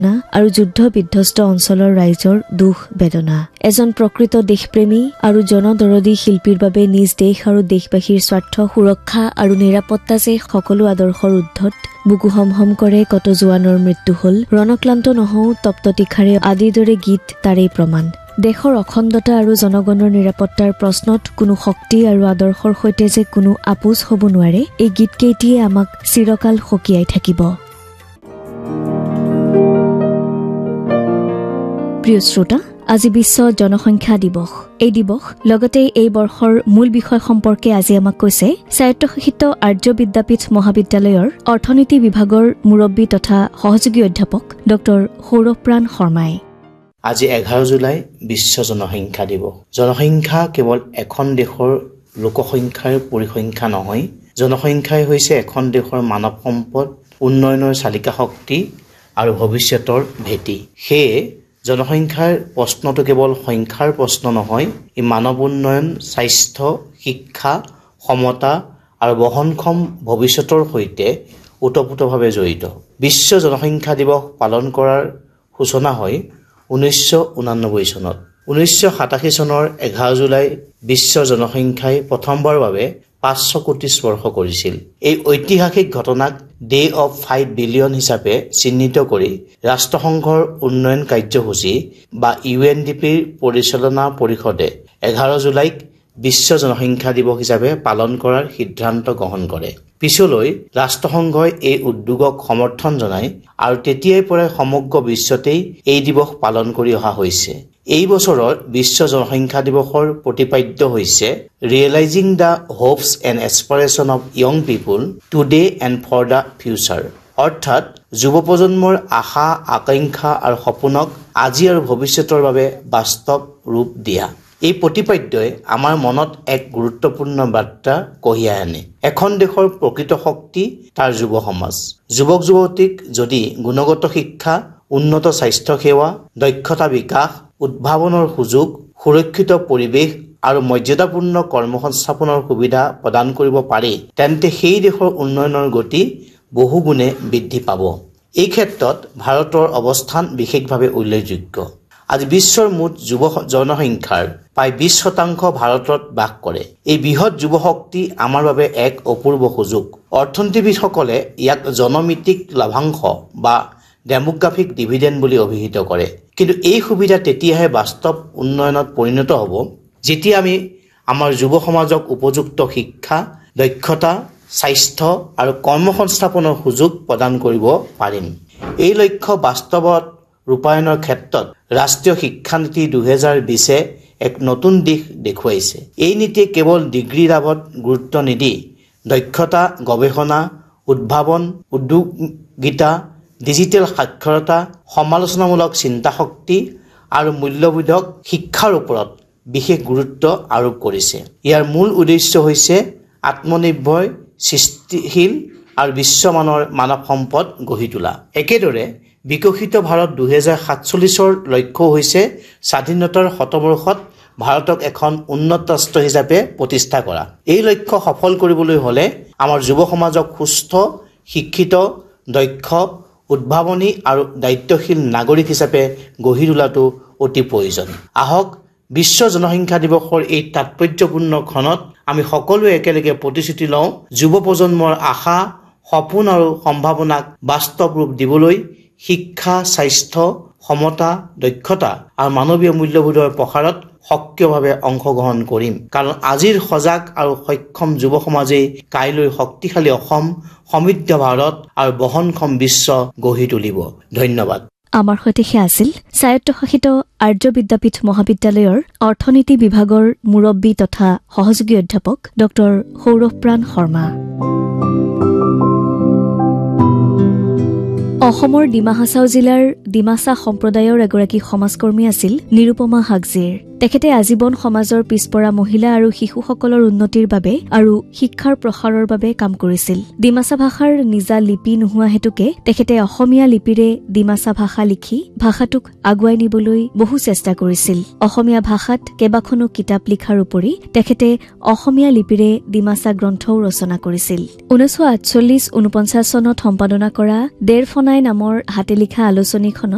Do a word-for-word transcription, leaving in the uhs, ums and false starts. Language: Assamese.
আৰু যুদ্ধ বিধ্বস্ত অঞ্চলৰ ৰাইজৰ দুখ বেদনা এজন প্ৰকৃত দেশপ্ৰেমী আৰু জনদৰদী শিল্পীৰ বাবে নিজ দেশ আৰু দেশবাসীৰ স্বাৰ্থ সুৰক্ষা আৰু নিৰাপত্তা যে সকলো আদৰ্শৰ ঊৰ্ধত বুকু হমহম কৰে কত জোৱানৰ মৃত্যু হল ৰণক্লান্ত নহও তপ্ততিখাৰে আদিৰ দৰে গীত তাৰেই প্ৰমাণ দেশৰ অখণ্ডতা আৰু জনগণৰ নিৰাপত্তাৰ প্ৰশ্নত কোনো শক্তি আৰু আদৰ্শৰ সৈতে যে কোনো আপোচ হ'ব নোৱাৰে এই গীতকেইটিয়ে আমাক চিৰকাল সকিয়াই থাকিব প্ৰিয় শ্ৰোতা আজি বিশ্ব জনসংখ্যা দিৱস এই দিৱস লগতে এই বৰ্ষৰ মূল বিষয় সম্পৰ্কে আজি আমাক কৈছে স্বায়ত্তশাসিত আৰ্য বিদ্যাপীঠ মহাবিদ্যালয়ৰ অৰ্থনীতি বিভাগৰ মুৰব্বী তথা সহযোগী অধ্যাপক ডক্টৰ সৌৰভপ্ৰাণ শৰ্মাই আজি এঘাৰ জুলাই বিশ্ব জনসংখ্যা দিৱস জনসংখ্যা কেৱল এখন দেশৰ লোকসংখ্যাৰ পৰিসংখ্যা নহয় জনসংখ্যাই হৈছে এখন দেশৰ মানৱ সম্পদ উন্নয়নৰ চালিকা শক্তি আৰু ভৱিষ্যতৰ ভেটি সেয়ে জনসংখ্যাৰ প্ৰশ্নটো কেৱল সংখ্যাৰ প্ৰশ্ন নহয় ই মানৱ উন্নয়ন স্বাস্থ্য শিক্ষা সমতা আৰু বহনক্ষম ভৱিষ্যতৰ সৈতে ওতপ্ৰোতভাৱে জড়িত বিশ্ব জনসংখ্যা দিৱস পালন কৰাৰ সূচনা হয় ঊনৈছশ ঊনানব্বৈ চনত ঊনৈছশ সাতাশী চনৰ এঘাৰ জুলাই বিশ্ব জনসংখ্যাই প্ৰথমবাৰৰ বাবে পাঁচশ কোটি স্পৰ্শ কৰিছিল এই ঐতিহাসিক ঘটনাক ডে অফ ফাইভ বিলিয়ন হিচাপে চিহ্নিত কৰি ৰাষ্ট্ৰসংঘৰ উন্নয়ন কাৰ্যসূচী বা ইউ এন ডি পিৰ পৰিচালনা পৰিষদে এঘাৰ জুলাইক বিশ্ব জনসংখ্যা দিৱস হিচাপে পালন কৰাৰ সিদ্ধান্ত গ্ৰহণ কৰে পিছলৈ ৰাষ্ট্ৰসংঘই এই উদ্যোগক সমৰ্থন জনায় আৰু তেতিয়াই পৰাই সমগ্ৰ বিশ্বতেই এই দিৱস পালন কৰি অহা হৈছে এই বছৰৰ বিশ্ব জনসংখ্যা দিৱসৰ প্ৰতিপাদ্য হৈছে ৰিয়েলাইজিং the হোপছ and এছপাৰেশ্যন of young people today and for the future অৰ্থাৎ যুৱ প্ৰজন্মৰ আশা আকাংক্ষা আৰু সপোনক আজি আৰু ভৱিষ্যতৰ বাবে বাস্তৱ ৰূপ দিয়া এই প্ৰতিপাদ্যই আমাৰ মনত এক গুৰুত্বপূৰ্ণ বাৰ্তা কঢ়িয়াই আনে এখন দেশৰ প্ৰকৃত শক্তি তাৰ যুৱ সমাজ যুৱক যুৱতীক যদি গুণগত শিক্ষা উন্নত স্বাস্থ্য সেৱা দক্ষতা বিকাশ উদ্ভাৱনৰ সুযোগ সুৰক্ষিত পৰিৱেশ আৰু মৰ্যাদাপূৰ্ণ কৰ্মসংস্থাপনৰ সুবিধা প্ৰদান কৰিব পাৰি তেন্তে সেই দেশৰ উন্নয়নৰ গতি বহুগুণে বৃদ্ধি পাব এই ক্ষেত্ৰত ভাৰতৰ অৱস্থান বিশেষভাৱে উল্লেখযোগ্য আজি বিশ্বৰ মুঠ যুৱ জনসংখ্যাৰ প্ৰায় বিশ শতাংশ ভাৰতত বাস কৰে এই বৃহৎ যুৱ শক্তি আমাৰ বাবে এক অপূৰ্ব সুযোগ অৰ্থনীতিবিদসকলে ইয়াক জনমিতিক লাভাংশ বা ডেমোগ্ৰাফিক ডিভিডেণ্ড বুলি অভিহিত কৰে কিন্তু এই সুবিধা তেতিয়াহে বাস্তৱ উন্নয়নত পৰিণত হ'ব যেতিয়া আমি আমাৰ যুৱ সমাজক উপযুক্ত শিক্ষা দক্ষতা স্বাস্থ্য আৰু কৰ্মসংস্থাপনৰ সুযোগ প্ৰদান কৰিব পাৰিম এই লক্ষ্য বাস্তৱত ৰূপায়ণৰ ক্ষেত্ৰত ৰাষ্ট্ৰীয় শিক্ষানীতি দুহেজাৰ বিছে এক নতুন দিশ দেখুৱাইছে এই নীতিয়ে কেৱল ডিগ্ৰী লাভত গুৰুত্ব নিদি দক্ষতা গৱেষণা উদ্ভাৱন উদ্যোগিতা ডিজিটেল সাক্ষৰতা সমালোচনামূলক চিন্তা শক্তি আৰু মূল্যবোধক শিক্ষাৰ ওপৰত বিশেষ গুৰুত্ব আৰোপ কৰিছে ইয়াৰ মূল উদ্দেশ্য হৈছে আত্মনিৰ্ভৰ সৃষ্টিশীল আৰু বিশ্বমানৰ মানৱ সম্পদ গঢ়ি তোলা একেদৰে বিকশিত ভাৰত দুহেজাৰ সাতচল্লিছৰ লক্ষ্য হৈছে স্বাধীনতাৰ শতবৰ্ষত ভাৰতক এখন উন্নত ৰাষ্ট্ৰ হিচাপে প্ৰতিষ্ঠা কৰা এই লক্ষ্য সফল কৰিবলৈ হ'লে আমাৰ যুৱ সমাজক সুস্থ শিক্ষিত দক্ষ উদ্ভাৱনী আৰু দায়িত্বশীল নাগৰিক হিচাপে গঢ়ি তোলাটো অতি প্ৰয়োজন আহক বিশ্ব জনসংখ্যা দিৱসৰ এই তাৎপৰ্যপূৰ্ণ ক্ষণত আমি সকলোৱে একেলগে প্ৰতিশ্ৰুতি লওঁ যুৱ প্ৰজন্মৰ আশা সপোন আৰু সম্ভাৱনাক বাস্তৱ ৰূপ দিবলৈ শিক্ষা স্বাস্থ্য সমতা দক্ষতা আৰু মানৱীয় মূল্যবোধৰ প্ৰসাৰত সক্ৰিয়ভাৱে অংশগ্ৰহণ কৰিম কাৰণ আজিৰ সজাগ আৰু সক্ষম যুৱ সমাজেই কাইলৈ শক্তিশালী অসম সমৃদ্ধ ভাৰত আৰু বহনক্ষম বিশ্ব গঢ়ি তুলিব ধন্যবাদ আমাৰ সৈতে আছিল স্বায়ত্তশাসিত আৰ্য বিদ্যাপীঠ মহাবিদ্যালয়ৰ অৰ্থনীতি বিভাগৰ মুৰব্বী তথা সহযোগী অধ্যাপক ডক্টৰ সৌৰভপ্ৰাণ শৰ্মা অসমৰ ডিমা হাছাও জিলাৰ ডিমাছা সম্প্ৰদায়ৰ এগৰাকী সমাজকৰ্মী আছিল নিৰুপমা হাগজিৰ তেখেতে আজীৱন সমাজৰ পিছপৰা মহিলা আৰু শিশুসকলৰ উন্নতিৰ বাবে আৰু শিক্ষাৰ প্ৰসাৰৰ বাবে কাম কৰিছিল ডিমাছা ভাষাৰ নিজা লিপি নোহোৱা হেতুকে তেখেতে অসমীয়া লিপিৰে ডিমাছা ভাষা লিখি ভাষাটোক আগুৱাই নিবলৈ বহু চেষ্টা কৰিছিল অসমীয়া ভাষাত কেইবাখনো কিতাপ লিখাৰ উপৰি তেখেতে অসমীয়া লিপিৰে ডিমাছা গ্ৰন্থও ৰচনা কৰিছিল ঊনৈছশ আঠচল্লিছ ঊনপঞ্চাছ চনত সম্পাদনা কৰা ডেৰফনাই নামৰ হাতে লিখা আলোচনীখনত